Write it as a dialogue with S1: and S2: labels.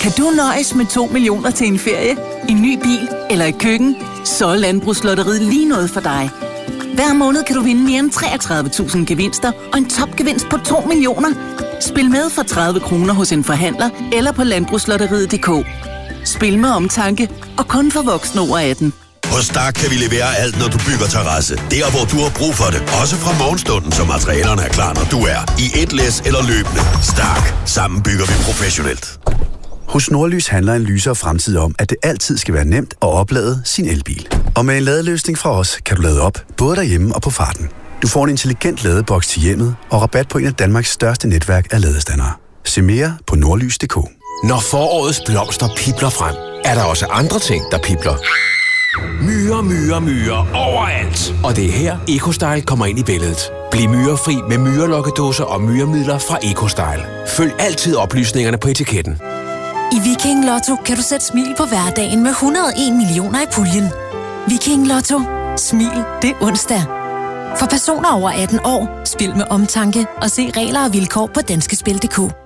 S1: Kan du nøjes med 2 millioner til en ferie, en ny bil eller et køkken? Så er Landbrugslotteriet lige noget for dig. Hver måned kan du vinde mere end 33.000 gevinster og en topgevinst på 2 millioner. Spil med for 30 kroner hos en forhandler eller på landbrugslotteriet.dk. Spil med omtanke og kun for voksne over 18.
S2: Hos Stark kan vi levere alt, når du bygger terrasse. Der, hvor du har brug for det. Også fra morgenstunden, så materialerne er klar, når du er. I et læs eller løbende. Stark. Sammen bygger vi professionelt.
S3: Hos Nordlys handler en lysere fremtid om, at det altid skal være nemt at oplade sin elbil. Og med en ladeløsning fra os, kan du lade op, både derhjemme og på farten. Du får en intelligent ladeboks til hjemmet og rabat på en af Danmarks største netværk af ladestandere. Se mere på nordlys.dk.
S4: Når forårets blomster pibler frem, er der også andre ting, der pibler. Myrer overalt. Og det er her EcoStyle kommer ind i billedet. Bliv myrefri med myrelokkedåser og myremidler fra EcoStyle. Følg altid oplysningerne på etiketten.
S5: I Viking Lotto kan du sætte smil på hverdagen med 101 millioner i puljen. Viking Lotto. Smil, det er onsdag. For personer over 18 år, spil med omtanke og se regler og vilkår på danskespil.dk.